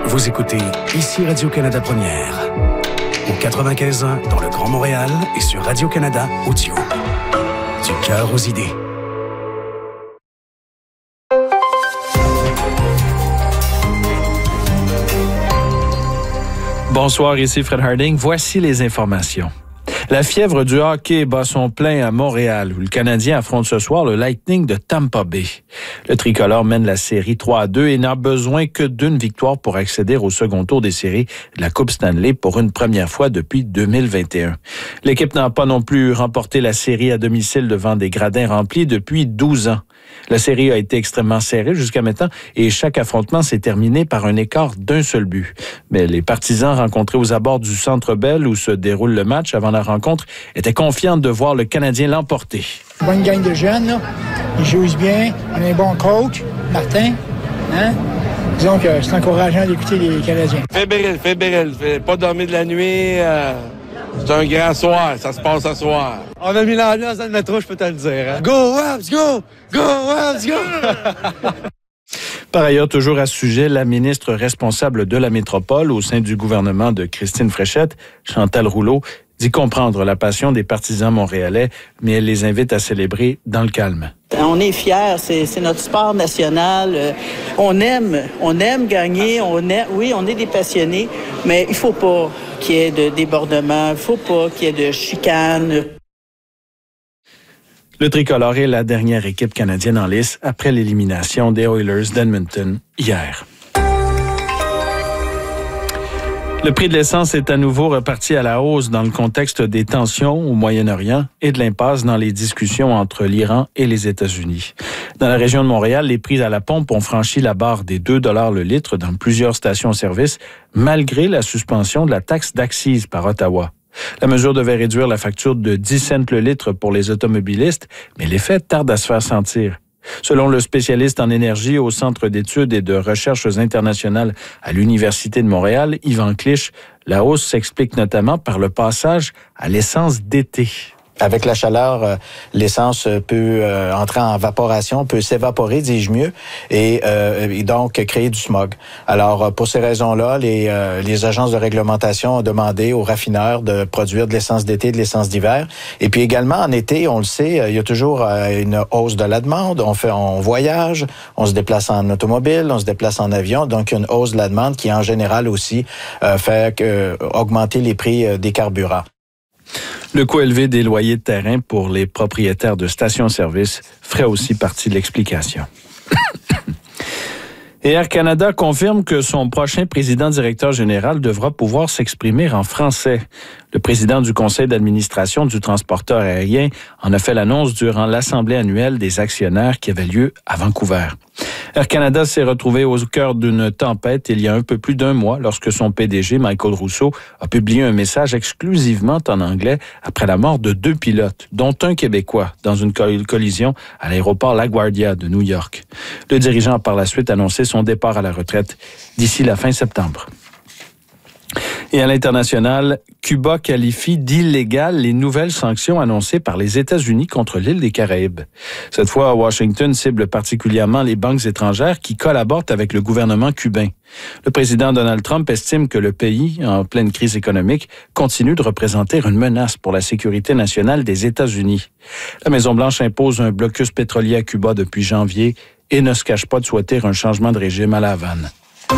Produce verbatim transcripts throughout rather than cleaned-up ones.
Vous écoutez ici Radio-Canada Première. Au quatre-vingt-quinze ans dans le Grand Montréal et sur Radio-Canada Audio. Du cœur aux idées. Bonsoir, ici Fred Harding. Voici les informations. La fièvre du hockey bat son plein à Montréal, où le Canadien affronte ce soir le Lightning de Tampa Bay. Le tricolore mène la série trois à deux et n'a besoin que d'une victoire pour accéder au second tour des séries de la Coupe Stanley pour une première fois depuis deux mille vingt et un. L'équipe n'a pas non plus remporté la série à domicile devant des gradins remplis depuis douze ans. La série a été extrêmement serrée jusqu'à maintenant et chaque affrontement s'est terminé par un écart d'un seul but. Mais les partisans rencontrés aux abords du Centre Bell où se déroule le match avant la rencontre étaient confiants de voir le Canadien l'emporter. Bonne gang de jeunes, là. Ils jouent bien. On a un bon coach, Martin. Hein? Disons que c'est encourageant d'écouter les Canadiens. Fébrile, fébrile. Fais pas dormir de la nuit. Euh, c'est un grand soir. Ça se passe ce soir. On a mis l'ambiance dans le métro, je peux te le dire. Hein? Go, Wabs, go! Go, Wabs, go! Par ailleurs, toujours à ce sujet, la ministre responsable de la métropole au sein du gouvernement de Christine Fréchette, Chantal Rouleau, dit comprendre la passion des partisans montréalais, mais elle les invite à célébrer dans le calme. On est fiers, c'est, c'est notre sport national. Euh, on aime, on aime gagner. On aime, oui, on est des passionnés, mais il faut pas qu'il y ait de débordement, il faut pas qu'il y ait de chicane. Le tricolore est la dernière équipe canadienne en lice après l'élimination des Oilers d'Edmonton hier. Le prix de l'essence est à nouveau reparti à la hausse dans le contexte des tensions au Moyen-Orient et de l'impasse dans les discussions entre l'Iran et les États-Unis. Dans la région de Montréal, les prix à la pompe ont franchi la barre des deux dollars le litre dans plusieurs stations-service, malgré la suspension de la taxe d'accise par Ottawa. La mesure devait réduire la facture de dix cents le litre pour les automobilistes, mais l'effet tarde à se faire sentir. Selon le spécialiste en énergie au Centre d'études et de recherches internationales à l'Université de Montréal, Yvan Clich, la hausse s'explique notamment par le passage à l'essence d'été. Avec la chaleur, euh, l'essence peut euh, entrer en vaporation, peut s'évaporer, dis-je mieux, et, euh, et donc créer du smog. Alors, pour ces raisons-là, les, euh, les agences de réglementation ont demandé aux raffineurs de produire de l'essence d'été, de l'essence d'hiver. Et puis également, en été, on le sait, il y a toujours euh, une hausse de la demande. On fait, on voyage, on se déplace en automobile, on se déplace en avion. Donc, il y a une hausse de la demande qui, en général aussi, euh, fait euh, augmenter les prix euh, des carburants. Le coût élevé des loyers de terrain pour les propriétaires de stations-service ferait aussi partie de l'explication. Et Air Canada confirme que son prochain président-directeur général devra pouvoir s'exprimer en français. Le président du conseil d'administration du transporteur aérien en a fait l'annonce durant l'assemblée annuelle des actionnaires qui avait lieu à Vancouver. Air Canada s'est retrouvé au cœur d'une tempête il y a un peu plus d'un mois lorsque son P D G, Michael Rousseau, a publié un message exclusivement en anglais après la mort de deux pilotes, dont un Québécois, dans une collision à l'aéroport LaGuardia de New York. Le dirigeant a par la suite annoncé son départ à la retraite d'ici la fin septembre. Et à l'international, Cuba qualifie d'illégales les nouvelles sanctions annoncées par les États-Unis contre l'île des Caraïbes. Cette fois, Washington cible particulièrement les banques étrangères qui collaborent avec le gouvernement cubain. Le président Donald Trump estime que le pays, en pleine crise économique, continue de représenter une menace pour la sécurité nationale des États-Unis. La Maison-Blanche impose un blocus pétrolier à Cuba depuis janvier et ne se cache pas de souhaiter un changement de régime à La Havane.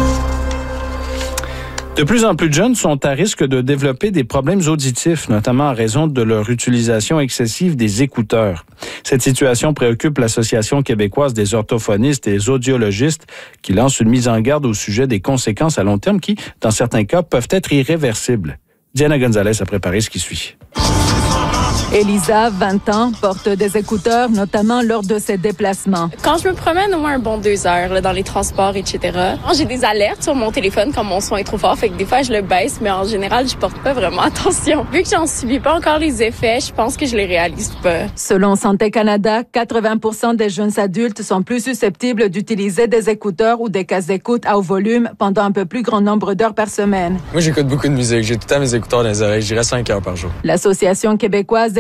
De plus en plus de jeunes sont à risque de développer des problèmes auditifs, notamment en raison de leur utilisation excessive des écouteurs. Cette situation préoccupe l'Association québécoise des orthophonistes et des audiologistes qui lance une mise en garde au sujet des conséquences à long terme qui, dans certains cas, peuvent être irréversibles. Diana Gonzalez a préparé ce qui suit. Elisa, vingt ans, porte des écouteurs, notamment lors de ses déplacements. Quand je me promène au moins un bon deux heures là, dans les transports, et cetera, j'ai des alertes sur mon téléphone quand mon son est trop fort, fait que des fois je le baisse, mais en général, je porte pas vraiment attention. Vu que j'en subis pas encore les effets, je pense que je les réalise pas. Selon Santé Canada, quatre-vingts pour cent des jeunes adultes sont plus susceptibles d'utiliser des écouteurs ou des casques d'écoute à haut volume pendant un peu plus grand nombre d'heures par semaine. Moi, j'écoute beaucoup de musique. J'ai tout le temps mes écouteurs dans les oreilles. Je dirais cinq heures par jour. L'Association québécoise